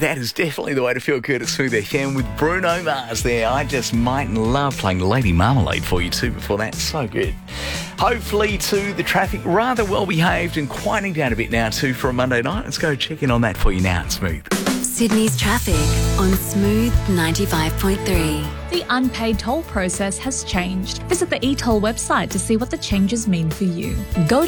that is definitely the way to feel good at Smooth FM with Bruno Mars there. I just might love playing Lady Marmalade for you too before that. So good. Hopefully too, the traffic rather well behaved and quieting down a bit now too for a Monday night. Let's go check in on that for you now at Smooth. Sydney's traffic on Smooth 95.3. The unpaid toll process has changed. Visit the eToll website to see what the changes mean for you. Go to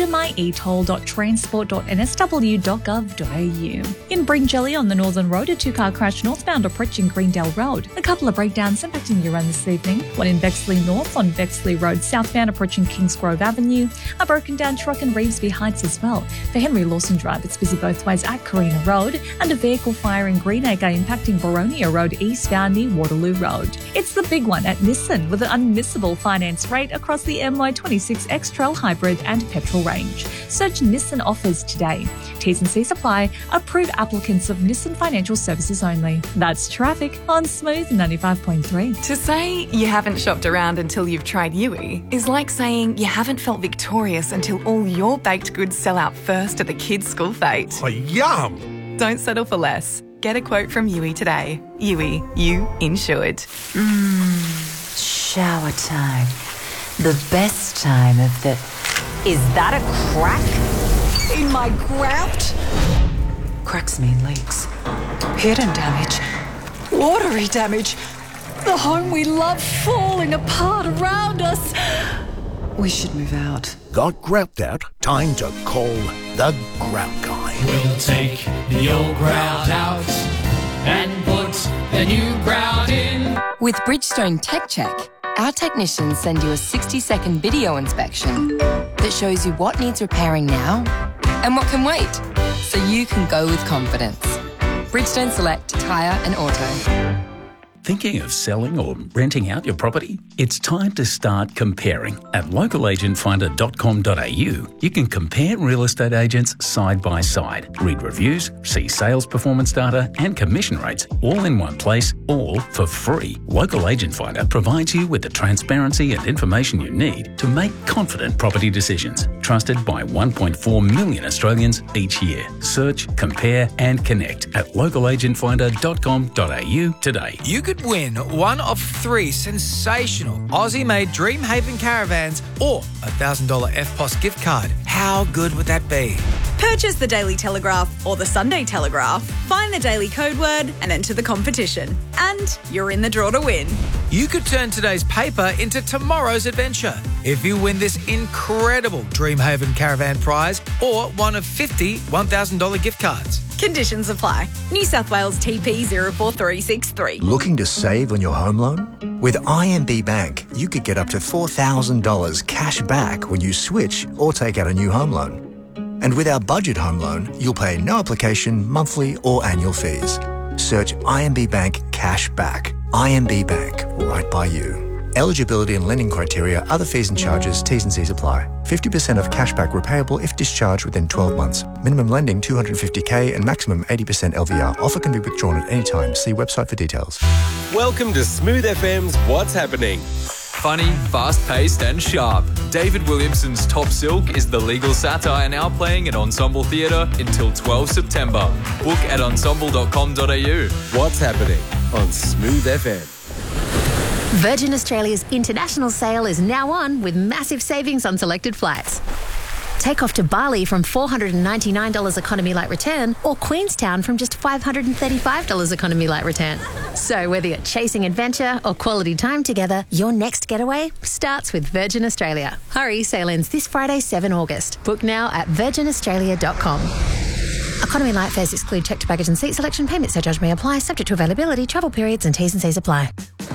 myetoll.transport.nsw.gov.au. In Bringelly on the Northern Road, a two-car crash northbound approaching Greendale Road. A couple of breakdowns impacting your run this evening. One in Bexley North on Bexley Road southbound approaching Kingsgrove Avenue. A broken down truck in Revesby Heights as well. For Henry Lawson Drive, it's busy both ways at Carina Road. And a vehicle fire in Greenacre impacting Boronia Road eastbound near Waterloo Road. It's the big one at Nissan with an unmissable finance rate across the MY26 X-Trail Hybrid and Petrol range. Search Nissan offers today. T's and C's apply. Approved applicants of Nissan Financial Services only. That's traffic on Smooth 95.3. To say you haven't shopped around until you've tried Yui is like saying you haven't felt victorious until all your baked goods sell out first at the kids' school fete. Oh, yum! Don't settle for less. Get a quote from Yui today. Yui, you insured. Shower time. The best time of the... Is that a crack in my grout? Cracks mean leaks. Hidden damage. Watery damage. The home we love falling apart around us. We should move out. Got grout out? Time to call the grout guy. We'll take the old grout out and put the new grout in. With Bridgestone Tech Check, our technicians send you a 60-second video inspection that shows you what needs repairing now and what can wait, so you can go with confidence. Bridgestone Select Tyre and Auto. Thinking of selling or renting out your property? It's time to start comparing. At localagentfinder.com.au, you can compare real estate agents side by side, read reviews, see sales performance data and commission rates all in one place, all for free. Local Agent Finder provides you with the transparency and information you need to make confident property decisions. Trusted by 1.4 million Australians each year. Search, compare and connect at localagentfinder.com.au today. You could win one of 3 sensational Aussie-made Dreamhaven caravans or a $1,000 EFTPOS gift card. How good would that be? Purchase the Daily Telegraph or the Sunday Telegraph, find the daily code word and enter the competition. And you're in the draw to win. You could turn today's paper into tomorrow's adventure if you win this incredible Dreamhaven caravan prize or one of 50 $1,000 gift cards. Conditions apply. New South Wales TP 04363. Looking to save on your home loan? With IMB Bank, you could get up to $4,000 cash back when you switch or take out a new home loan. And with our budget home loan, you'll pay no application, monthly or annual fees. Search IMB Bank Cash Back. IMB Bank, right by you. Eligibility and lending criteria, other fees and charges, T's and C's apply. 50% of cashback repayable if discharged within 12 months. Minimum lending $250K and maximum 80% LVR. Offer can be withdrawn at any time. See website for details. Welcome to Smooth FM's What's Happening. Funny, fast-paced and sharp. David Williamson's Top Silk is the legal satire now playing at Ensemble Theatre until 12 September. Book at ensemble.com.au. What's Happening on Smooth FM. Virgin Australia's international sale is now on with massive savings on selected flights. Take off to Bali from $499 economy light return or Queenstown from just $535 economy light return. So whether you're chasing adventure or quality time together, your next getaway starts with Virgin Australia. Hurry, sale ends this Friday, 7 August. Book now at virginaustralia.com. Economy light fares exclude checked baggage and seat selection. Payment surcharge may apply, subject to availability, travel periods and T's and C's apply.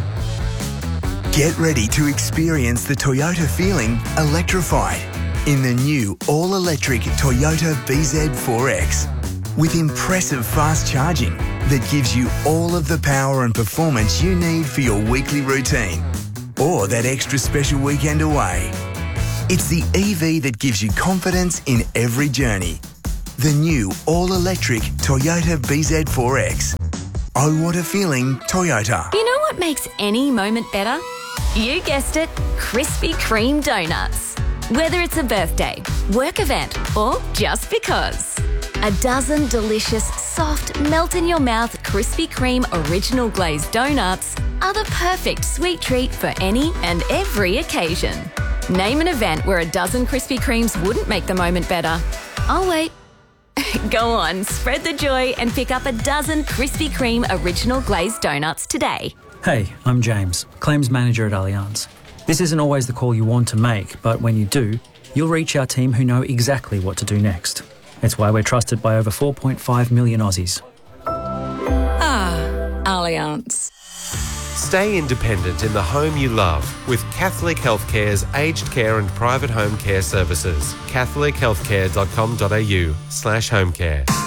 Get ready to experience the Toyota feeling electrified in the new all-electric Toyota BZ4X. With impressive fast charging that gives you all of the power and performance you need for your weekly routine or that extra special weekend away. It's the EV that gives you confidence in every journey. The new all-electric Toyota BZ4X. Oh, what a feeling, Toyota. You know what makes any moment better? You guessed it, Krispy Kreme donuts. Whether it's a birthday, work event, or just because. A dozen delicious, soft, melt-in-your-mouth Krispy Kreme original glazed donuts are the perfect sweet treat for any and every occasion. Name an event where a dozen Krispy Kremes wouldn't make the moment better. I'll wait. Go on, spread the joy and pick up a dozen Krispy Kreme original glazed donuts today. Hey, I'm James, Claims Manager at Allianz. This isn't always the call you want to make, but when you do, you'll reach our team who know exactly what to do next. It's why we're trusted by over 4.5 million Aussies. Allianz. Stay independent in the home you love with Catholic Healthcare's aged care and private home care services. catholichealthcare.com.au/homecare.